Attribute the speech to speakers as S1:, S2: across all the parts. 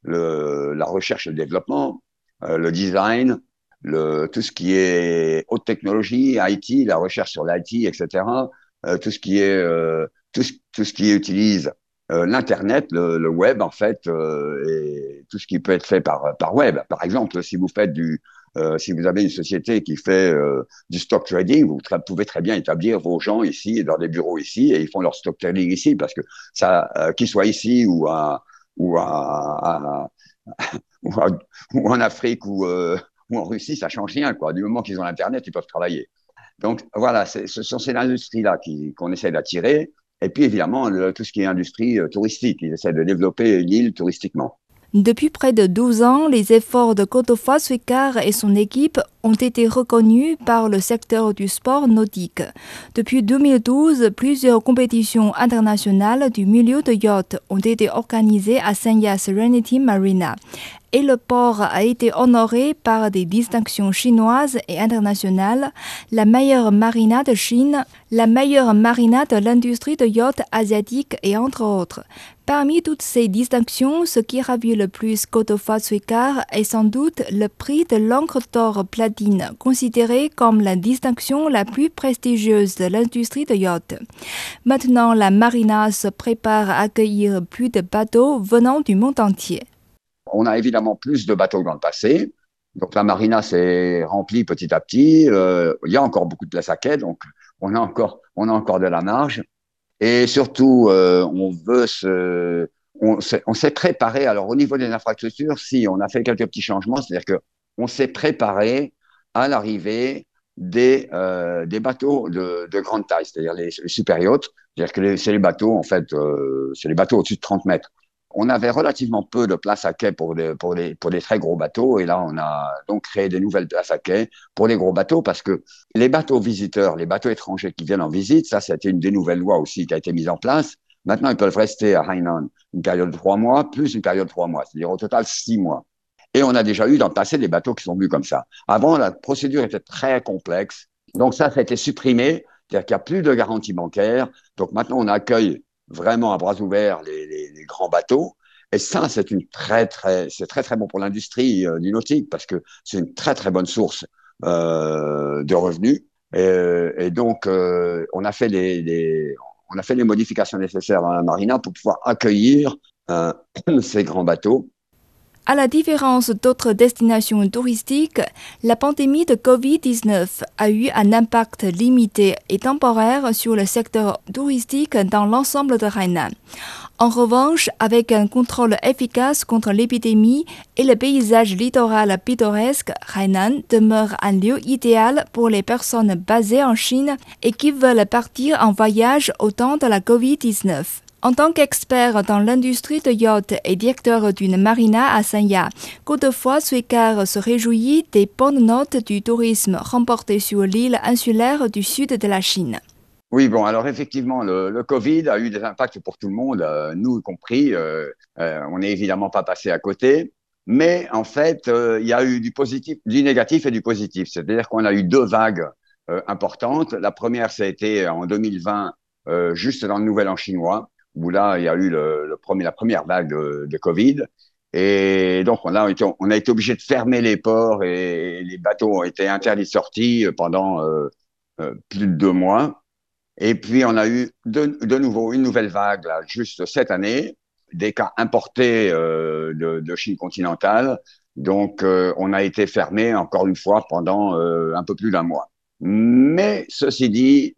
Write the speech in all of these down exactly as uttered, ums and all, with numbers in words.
S1: le, la recherche et le développement, euh, le design, le, tout ce qui est haute technologie, I T, la recherche sur l'I T, et cetera. Euh, tout ce qui est euh, tout, ce, tout ce qui utilise euh, l'internet, le, le web en fait, euh, et tout ce qui peut être fait par par web. Par exemple, si vous faites du euh, si vous avez une société qui fait euh, du stock trading, vous tra- pouvez très bien établir vos gens ici dans des bureaux ici et ils font leur stock trading ici parce que ça, euh, qu'ils soient ici ou à ou à, à, ou, à, ou en Afrique ou, euh, ou en Russie, ça change rien quoi. Du moment qu'ils ont l'internet, ils peuvent travailler. Donc voilà, c'est, ce sont ces industries-là qui, qu'on essaie d'attirer. Et puis évidemment, le, tout ce qui est industrie euh, touristique, ils essaient de développer l'île touristiquement.
S2: Depuis près de douze ans, les efforts de Godefroid Suicard et son équipe ont été reconnus par le secteur du sport nautique. Depuis deux mille douze, plusieurs compétitions internationales du milieu de yacht ont été organisées à Sanya Serenity Marina. Et le port a été honoré par des distinctions chinoises et internationales, la meilleure marina de Chine, la meilleure marina de l'industrie de yacht asiatique et entre autres. Parmi toutes ces distinctions, ce qui ravit le plus Godefroid Suicard est sans doute le prix de l'encre d'or platine, considéré comme la distinction la plus prestigieuse de l'industrie de yacht. Maintenant, la marina se prépare à accueillir plus de bateaux venant du monde entier.
S1: On a évidemment plus de bateaux que dans le passé. Donc la marina s'est remplie petit à petit. Euh, il y a encore beaucoup de place à quai, donc on a encore, on a encore de la marge. Et surtout, euh, on veut se, on s'est, on s'est préparé. Alors au niveau des infrastructures, si on a fait quelques petits changements, c'est-à-dire que on s'est préparé à l'arrivée des euh, des bateaux de, de grande taille, c'est-à-dire les, les super yachts. C'est-à-dire que les, c'est les bateaux en fait, euh, c'est les bateaux au-dessus de trente mètres. On avait relativement peu de place à quai pour les, pour les, pour les très gros bateaux. Et là, on a donc créé des nouvelles places à quai pour les gros bateaux parce que les bateaux visiteurs, les bateaux étrangers qui viennent en visite, ça, c'était une des nouvelles lois aussi qui a été mise en place. Maintenant, ils peuvent rester à Hainan une période de trois mois, plus une période de trois mois, c'est-à-dire au total six mois. Et on a déjà eu dans le passé des bateaux qui sont venus comme ça. Avant, la procédure était très complexe. Donc ça, ça a été supprimé. C'est-à-dire qu'il n'y a plus de garantie bancaire. Donc maintenant, on accueille vraiment à bras ouverts les, les, les grands bateaux. Et ça, c'est une très, très, c'est très, très bon pour l'industrie euh, du nautique parce que c'est une très, très bonne source euh, de revenus. Et, et donc, euh, on a fait les, les, on a fait les modifications nécessaires dans la marina pour pouvoir accueillir euh, ces grands bateaux.
S2: À la différence d'autres destinations touristiques, la pandémie de covid dix-neuf a eu un impact limité et temporaire sur le secteur touristique dans l'ensemble de Hainan. En revanche, avec un contrôle efficace contre l'épidémie et le paysage littoral pittoresque, Hainan demeure un lieu idéal pour les personnes basées en Chine et qui veulent partir en voyage au temps de la covid dix-neuf. En tant qu'expert dans l'industrie de yacht et directeur d'une marina à Sanya, Godefroid Suicard se réjouit des bonnes notes du tourisme remportées sur l'île insulaire du sud de la Chine.
S1: Oui, bon, alors effectivement, le, le Covid a eu des impacts pour tout le monde, euh, nous y compris. Euh, euh, on n'est évidemment pas passé à côté, mais en fait, euh, il y a eu du positif, du négatif et du positif. C'est-à-dire qu'on a eu deux vagues euh, importantes. La première, ça a été en deux mille vingt, euh, juste dans le Nouvel An chinois, où là, il y a eu le, le premier, la première vague de, de Covid. Et donc, on a été, on a été obligé de fermer les ports et les bateaux ont été interdits de sortie pendant euh, euh, plus de deux mois. Et puis, on a eu de, de nouveau une nouvelle vague, là, juste cette année, des cas importés euh, de, de Chine continentale. Donc, euh, on a été fermé encore une fois pendant euh, un peu plus d'un mois. Mais ceci dit,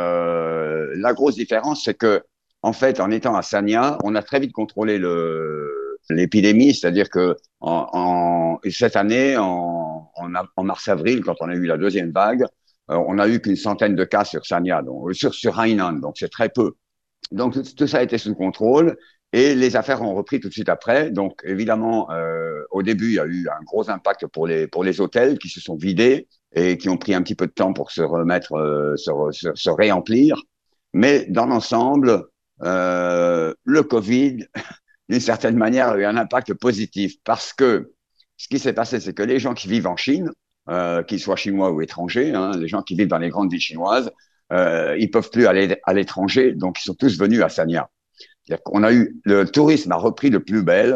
S1: euh, la grosse différence, c'est que, en fait, en étant à Sanya, on a très vite contrôlé le, l'épidémie, c'est-à-dire que en, en, cette année, en, en, en mars-avril, quand on a eu la deuxième vague, euh, on a eu qu'une centaine de cas sur Sanya, donc sur, sur Hainan, donc c'est très peu. Donc tout, tout ça a été sous contrôle et les affaires ont repris tout de suite après. Donc évidemment, euh, au début, il y a eu un gros impact pour les pour les hôtels qui se sont vidés et qui ont pris un petit peu de temps pour se remettre, euh, se, se, se réemplir. Mais dans l'ensemble, euh, le Covid, d'une certaine manière, a eu un impact positif parce que ce qui s'est passé, c'est que les gens qui vivent en Chine, euh, qu'ils soient chinois ou étrangers, hein, les gens qui vivent dans les grandes villes chinoises, euh, ils peuvent plus aller à l'étranger, donc ils sont tous venus à Sanya. C'est-à-dire qu'on a eu le tourisme a repris de plus belle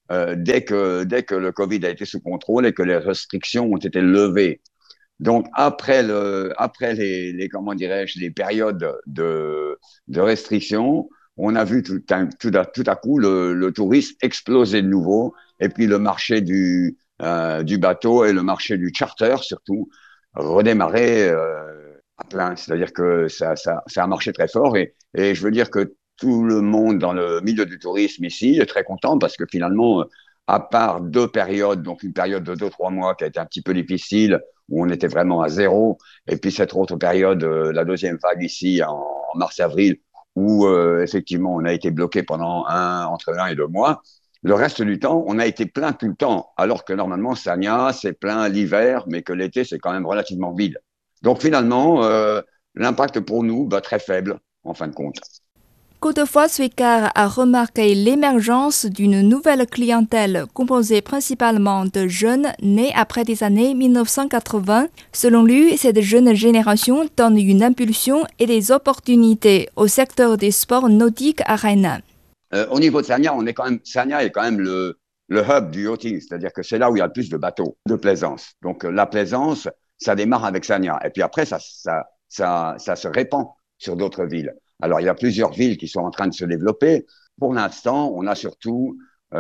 S1: euh, dès que, dès que le Covid a été sous contrôle et que les restrictions ont été levées. Donc après le, après les, les comment dirais-je, les périodes de, de restrictions, on a vu tout, tout, à, tout à coup le, le tourisme exploser de nouveau, et puis le marché du, euh, du bateau et le marché du charter surtout redémarrer euh, à plein. C'est-à-dire que ça, ça, ça a marché très fort, et, et je veux dire que tout le monde dans le milieu du tourisme ici est très content parce que finalement, à part deux périodes, donc une période de deux, trois mois qui a été un petit peu difficile, où on était vraiment à zéro. Et puis cette autre période, euh, la deuxième vague ici en, en mars-avril, où euh, effectivement on a été bloqué pendant un, entre un et deux mois. Le reste du temps, on a été plein tout le temps, alors que normalement Sanya, c'est plein l'hiver, mais que l'été, c'est quand même relativement vide. Donc finalement, euh, l'impact pour nous, bah, très faible, en fin de compte.
S2: Godefroy Suicard a remarqué l'émergence d'une nouvelle clientèle composée principalement de jeunes nés après les années mille neuf cent quatre-vingts. Selon lui, cette jeune génération donne une impulsion et des opportunités au secteur des sports nautiques à Hainan.
S1: Euh, au niveau de Sanya, on est quand même, Sanya est quand même le, le hub du yachting, c'est-à-dire que c'est là où il y a le plus de bateaux de plaisance. Donc euh, la plaisance, ça démarre avec Sanya. Et puis après, ça, ça, ça, ça se répand sur d'autres villes. Alors il y a plusieurs villes qui sont en train de se développer. Pour l'instant, on a surtout,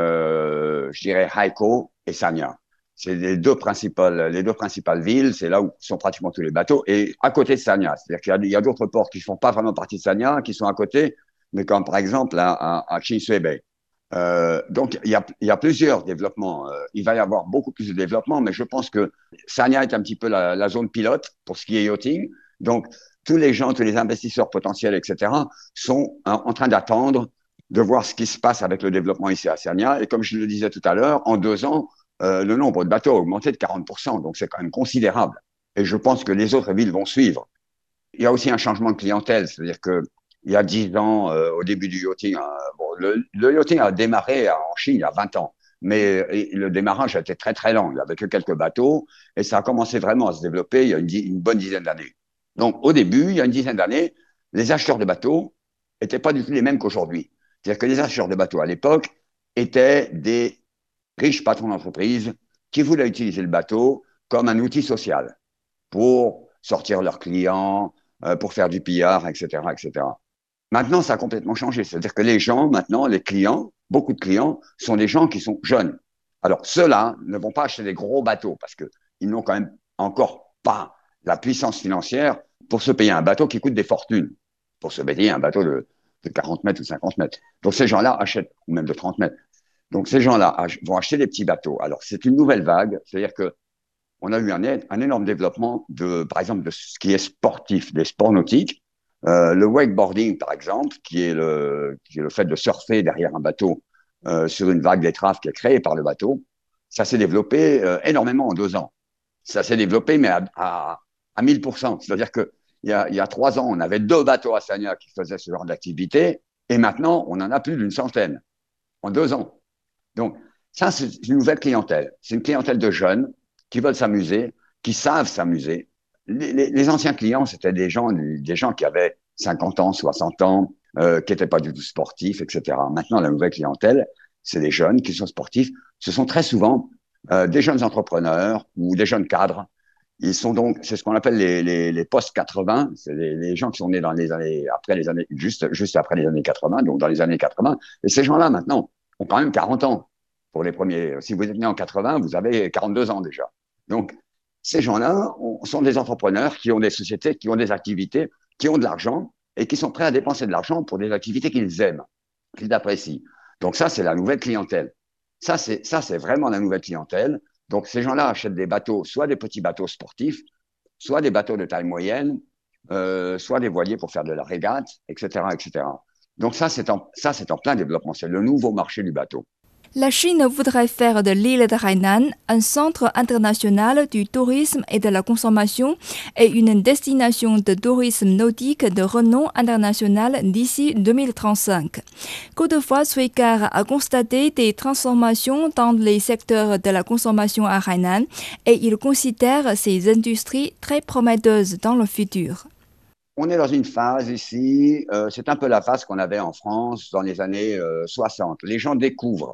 S1: euh, je dirais, Haikou et Sanya. C'est les deux principales, les deux principales villes, c'est là où sont pratiquement tous les bateaux. Et à côté de Sanya, c'est-à-dire qu'il y a, il y a d'autres ports qui ne font pas vraiment partie de Sanya, qui sont à côté, mais comme par exemple à, à, à Chinsui Bay. Euh, donc, il y, a, il y a plusieurs développements. Euh, il va y avoir beaucoup plus de développement, mais je pense que Sanya est un petit peu la, la zone pilote pour ce qui est yachting. Donc, tous les gens, tous les investisseurs potentiels, et cetera, sont en, en train d'attendre de voir ce qui se passe avec le développement ici à Sanya. Et comme je le disais tout à l'heure, en deux ans, euh, le nombre de bateaux a augmenté de quarante pour cent. Donc, c'est quand même considérable. Et je pense que les autres villes vont suivre. Il y a aussi un changement de clientèle, c'est-à-dire que il y a dix ans, euh, au début du yachting, euh, bon, le, le yachting a démarré en Chine il y a vingt ans, mais le démarrage a été très très lent. Il n'y avait que quelques bateaux et ça a commencé vraiment à se développer il y a une, une bonne dizaine d'années. Donc au début, il y a une dizaine d'années, les acheteurs de bateaux n'étaient pas du tout les mêmes qu'aujourd'hui. C'est-à-dire que les acheteurs de bateaux à l'époque étaient des riches patrons d'entreprise qui voulaient utiliser le bateau comme un outil social pour sortir leurs clients, euh, pour faire du pillard, et cetera, et cetera. Maintenant, ça a complètement changé. C'est-à-dire que les gens, maintenant, les clients, beaucoup de clients, sont des gens qui sont jeunes. Alors, ceux-là ne vont pas acheter des gros bateaux parce qu'ils n'ont quand même encore pas la puissance financière pour se payer un bateau qui coûte des fortunes, pour se payer un bateau de, de quarante mètres ou cinquante mètres. Donc, ces gens-là achètent, ou même de trente mètres. Donc, ces gens-là ach- vont acheter des petits bateaux. Alors, c'est une nouvelle vague. C'est-à-dire que on a eu un, un énorme développement de, par exemple, de ce qui est sportif, des sports nautiques. Euh, le wakeboarding, par exemple, qui est le, qui est le fait de surfer derrière un bateau euh, sur une vague d'étrave qui est créée par le bateau, ça s'est développé euh, énormément en deux ans. Ça s'est développé, mais à, à, à mille pour cent. C'est-à-dire qu'il y a, il y a trois ans, on avait deux bateaux à Sanya qui faisaient ce genre d'activité, et maintenant, on en a plus d'une centaine en deux ans. Donc, ça, c'est une nouvelle clientèle. C'est une clientèle de jeunes qui veulent s'amuser, qui savent s'amuser. Les, les, les anciens clients, c'était des gens, des gens qui avaient cinquante ans, soixante ans, euh, qui n'étaient pas du tout sportifs, et cetera. Maintenant, la nouvelle clientèle, c'est des jeunes qui sont sportifs. Ce sont très souvent euh, des jeunes entrepreneurs ou des jeunes cadres. Ils sont donc, c'est ce qu'on appelle les, les, les post quatre-vingts, c'est les, les gens qui sont nés dans les années, après les années, juste, juste après les années quatre-vingts, donc dans les années quatre-vingts. Et ces gens-là, maintenant, ont quand même quarante ans pour les premiers. Si vous êtes né en quatre-vingts, vous avez quarante-deux ans déjà. Donc, ces gens-là sont des entrepreneurs qui ont des sociétés, qui ont des activités, qui ont de l'argent et qui sont prêts à dépenser de l'argent pour des activités qu'ils aiment, qu'ils apprécient. Donc ça, c'est la nouvelle clientèle. Ça, c'est, ça, c'est vraiment la nouvelle clientèle. Donc, ces gens-là achètent des bateaux, soit des petits bateaux sportifs, soit des bateaux de taille moyenne, euh, soit des voiliers pour faire de la régate, et cetera, et cetera. Donc ça, c'est en, ça, c'est en plein développement. C'est le nouveau marché du bateau.
S2: La Chine voudrait faire de l'île de Hainan un centre international du tourisme et de la consommation et une destination de tourisme nautique de renom international d'ici deux mille trente-cinq. Godefroy Suicard a constaté des transformations dans les secteurs de la consommation à Hainan et il considère ces industries très prometteuses dans le futur.
S1: On est dans une phase ici, euh, c'est un peu la phase qu'on avait en France dans les années euh, soixante. Les gens découvrent.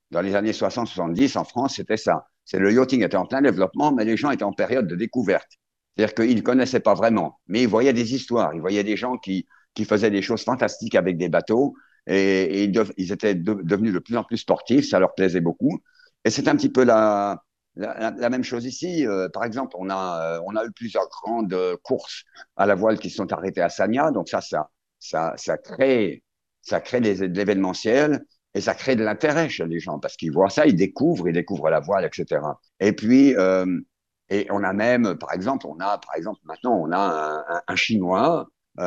S1: Dans les années soixante soixante-dix, en France, c'était ça. C'est le yachting était en plein développement, mais les gens étaient en période de découverte. C'est-à-dire qu'ils ne connaissaient pas vraiment, mais ils voyaient des histoires. Ils voyaient des gens qui, qui faisaient des choses fantastiques avec des bateaux et, et ils, dev, ils étaient de, devenus de plus en plus sportifs. Ça leur plaisait beaucoup. Et c'est un petit peu la, la, la même chose ici. Euh, par exemple, on a, euh, on a eu plusieurs grandes courses à la voile qui sont arrêtées à Sagna. Donc ça, ça, ça, ça crée, ça crée des, de l'événementiel. Et ça crée de l'intérêt chez les gens parce qu'ils voient ça, ils découvrent, ils découvrent la voile, et cetera. Et puis, euh, et on a même, par exemple, on a, par exemple, maintenant, on a un, un, un Chinois,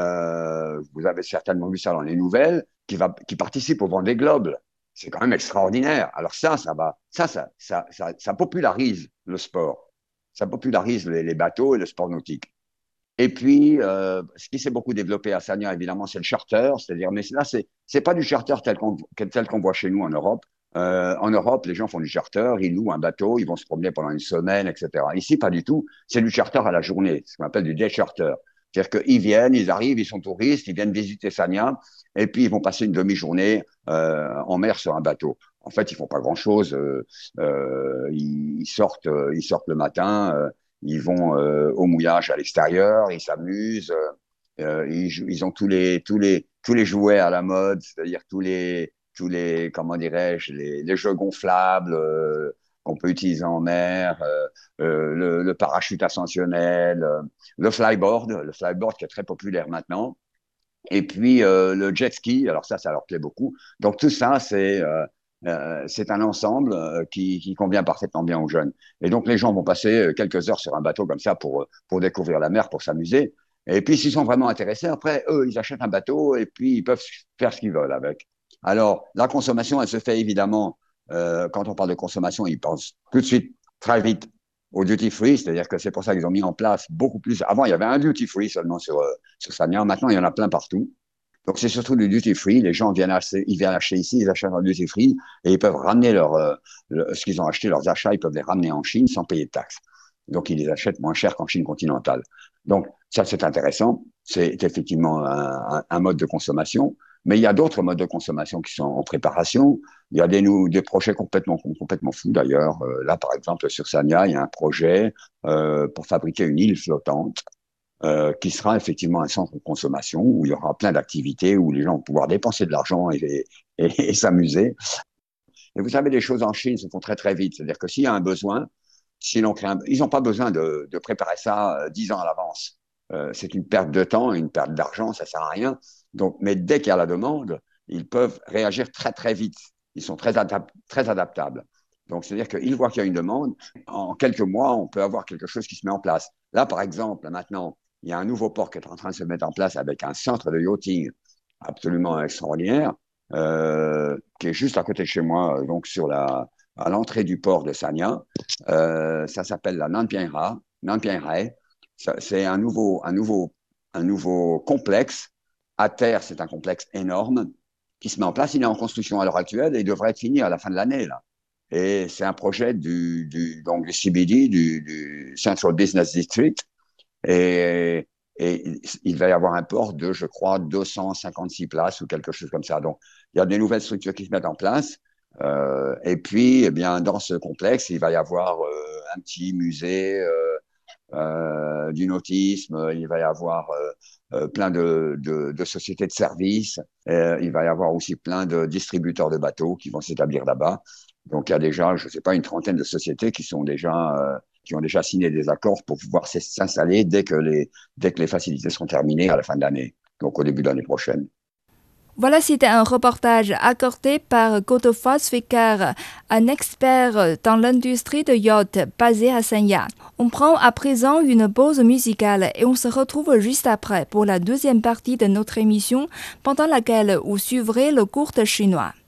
S1: euh, vous avez certainement vu ça dans les nouvelles, qui va, qui participe au Vendée Globe. C'est quand même extraordinaire. Alors ça, ça va, ça, ça, ça, ça, ça popularise le sport. Ça popularise les, les bateaux et le sport nautique. Et puis, euh, ce qui s'est beaucoup développé à Sagna, évidemment, c'est le charter. C'est-à-dire, mais là, c'est c'est pas du charter tel qu'on tel qu'on voit chez nous en Europe. Euh, en Europe, les gens font du charter, ils louent un bateau, ils vont se promener pendant une semaine, et cetera. Ici, pas du tout. C'est du charter à la journée, ce qu'on appelle du day charter. C'est-à-dire qu'ils viennent, ils arrivent, ils sont touristes, ils viennent visiter Sagna, et puis ils vont passer une demi-journée euh, en mer sur un bateau. En fait, ils font pas grand-chose. Euh, euh, ils, ils sortent, euh, ils sortent le matin. Euh, Ils vont euh, au mouillage à l'extérieur, ils s'amusent, euh, ils, ils ont tous les tous les tous les jouets à la mode, c'est-à-dire tous les tous les comment dirais-je les, les jeux gonflables euh, qu'on peut utiliser en mer, euh, euh, le, le parachute ascensionnel, euh, le flyboard, le flyboard qui est très populaire maintenant, et puis euh, le jet ski. Alors ça, ça leur plaît beaucoup. Donc tout ça, c'est euh, euh, c'est un ensemble euh, qui, qui convient parfaitement bien aux jeunes. Et donc les gens vont passer quelques heures sur un bateau comme ça pour pour découvrir la mer, pour s'amuser. Et puis s'ils sont vraiment intéressés, après eux, ils achètent un bateau et puis ils peuvent faire ce qu'ils veulent avec. Alors la consommation, elle se fait évidemment. Euh, quand on parle de consommation, ils pensent tout de suite très vite au duty free, c'est-à-dire que c'est pour ça qu'ils ont mis en place beaucoup plus. Avant, il y avait un duty free seulement sur euh, sur Sagna. Maintenant, il y en a plein partout. Donc, c'est surtout du duty free. Les gens viennent acheter, ils viennent acheter ici, ils achètent en duty free et ils peuvent ramener leur, euh, le, ce qu'ils ont acheté, leurs achats, ils peuvent les ramener en Chine sans payer de taxes. Donc, ils les achètent moins cher qu'en Chine continentale. Donc, ça, c'est intéressant. C'est effectivement un, un, un mode de consommation. Mais il y a d'autres modes de consommation qui sont en préparation. Il y a des, nous, des projets complètement, complètement fous d'ailleurs. Euh, là, par exemple, sur Sagna, il y a un projet euh, pour fabriquer une île flottante euh, qui sera effectivement un centre de consommation où il y aura plein d'activités, où les gens vont pouvoir dépenser de l'argent et, et, et s'amuser. Et vous savez, les choses en Chine se font très très vite. C'est-à-dire que s'il y a un besoin, si l'on crée un... ils n'ont pas besoin de, de préparer ça dix ans à l'avance. Euh, c'est une perte de temps, une perte d'argent, ça sert à rien. Donc, mais dès qu'il y a la demande, ils peuvent réagir très très vite. Ils sont très, adap très adaptables. Donc, c'est-à-dire qu'ils voient qu'il y a une demande. En quelques mois, on peut avoir quelque chose qui se met en place. Là, par exemple, maintenant, il y a un nouveau port qui est en train de se mettre en place avec un centre de yachting absolument extraordinaire, euh, qui est juste à côté de chez moi, donc sur la, à l'entrée du port de Sagna. Euh, ça s'appelle la Nan Pian Ra, Nan Pian Rae. C'est un nouveau, un nouveau, un nouveau complexe. À terre, c'est un complexe énorme qui se met en place. Il est en construction à l'heure actuelle et il devrait être fini à la fin de l'année, là. Et c'est un projet du, du, donc du C B D, du, du Central Business District. Et, et il va y avoir un port de, je crois, deux cent cinquante-six places ou quelque chose comme ça. Donc, il y a des nouvelles structures qui se mettent en place. Euh, et puis, eh bien, dans ce complexe, il va y avoir euh, un petit musée euh, euh, du nautisme. Il va y avoir euh, euh, plein de, de, de sociétés de services. Et il va y avoir aussi plein de distributeurs de bateaux qui vont s'établir là-bas. Donc, il y a déjà, je ne sais pas, une trentaine de sociétés qui sont déjà euh, qui ont déjà signé des accords pour pouvoir s'installer dès que les dès que les facilités seront terminées à la fin de l'année, donc au début de l'année prochaine.
S2: Voilà, c'était un reportage accordé par Godofroid Sweckert, un expert dans l'industrie de yacht basé à Sagna. On prend à présent une pause musicale et on se retrouve juste après pour la deuxième partie de notre émission, pendant laquelle vous suivrez le cours de chinois.